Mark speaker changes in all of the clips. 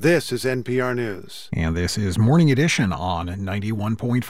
Speaker 1: This is NPR News.
Speaker 2: And this is Morning Edition on 91.5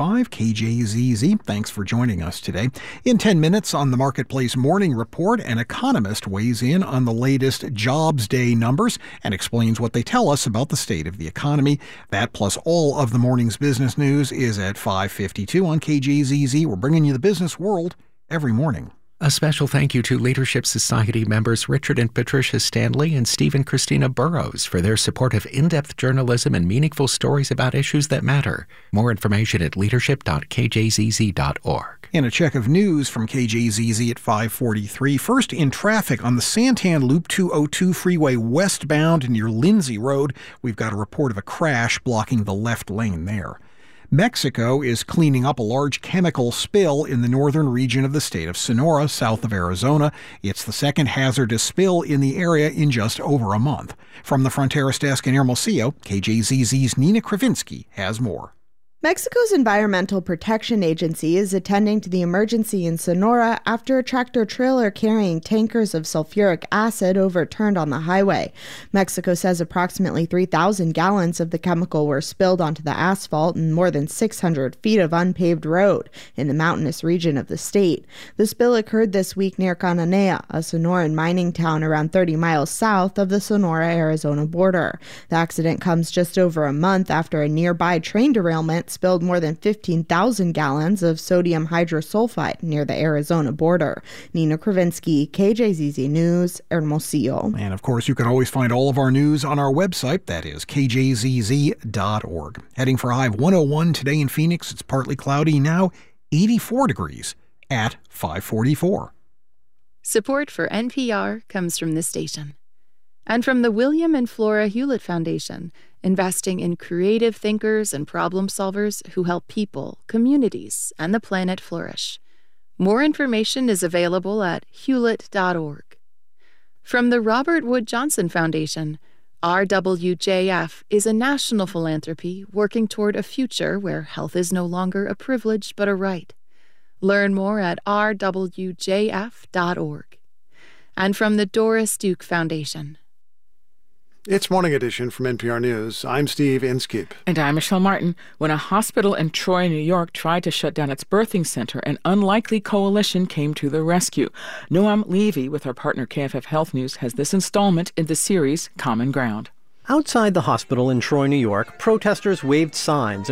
Speaker 2: KJZZ. Thanks for joining us today. In 10 minutes on the Marketplace Morning Report, an economist weighs in on the latest Jobs Day numbers and explains what they tell us about the state of the economy. That plus all of the morning's business news is at 5:52 on KJZZ. We're bringing you the business world every morning.
Speaker 3: A special thank you to Leadership Society members Richard and Patricia Stanley and Steve and Christina Burrows for their support of in-depth journalism and meaningful stories about issues that matter. More information at leadership.kjzz.org.
Speaker 2: And a check of news from KJZZ at 5:43. First, in traffic on the Santan Loop 202 freeway westbound near Lindsay Road, we've got a report of a crash blocking the left lane there. Mexico is cleaning up a large chemical spill in the northern region of the state of Sonora, south of Arizona. It's the second hazardous spill in the area in just over a month. From the Fronteras desk in Hermosillo, KJZZ's Nina Kravinsky has more.
Speaker 4: Mexico's Environmental Protection Agency is attending to the emergency in Sonora after a tractor-trailer carrying tankers of sulfuric acid overturned on the highway. Mexico says approximately 3,000 gallons of the chemical were spilled onto the asphalt in more than 600 feet of unpaved road in the mountainous region of the state. The spill occurred this week near Cananea, a Sonoran mining town around 30 miles south of the Sonora-Arizona border. The accident comes just over a month after a nearby train derailment spilled more than 15,000 gallons of sodium hydrosulfide near the Arizona border. Nina Kravinsky, KJZZ News, Hermosillo.
Speaker 2: And of course, you can always find all of our news on our website. That is kjzz.org. Heading for a high of 101 today in Phoenix. It's partly cloudy now, 84 degrees at 5:44.
Speaker 5: Support for NPR comes from this station and from the William and Flora Hewlett Foundation, investing in creative thinkers and problem solvers who help people, communities, and the planet flourish. More information is available at hewlett.org. From the Robert Wood Johnson Foundation, RWJF is a national philanthropy working toward a future where health is no longer a privilege but a right. Learn more at rwjf.org. And from the Doris Duke Foundation.
Speaker 1: It's Morning Edition from NPR News. I'm Steve Inskeep.
Speaker 6: And I'm Michelle Martin. When a hospital in Troy, New York tried to shut down its birthing center, an unlikely coalition came to the rescue. Noam Levy, with our partner KFF Health News, has this installment in the series Common Ground.
Speaker 7: Outside the hospital in Troy, New York, protesters waved signs